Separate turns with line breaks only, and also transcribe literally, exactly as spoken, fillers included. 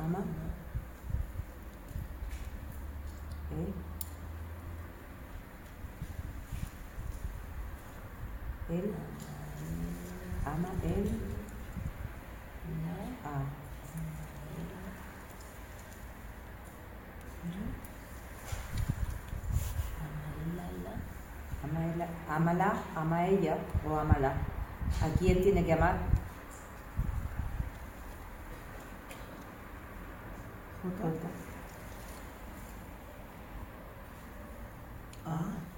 Ama. El. El. Ama. El. A. Amala, amala, ama a ella o amala. ¿A quién tiene que amar?
Jota.
Ah.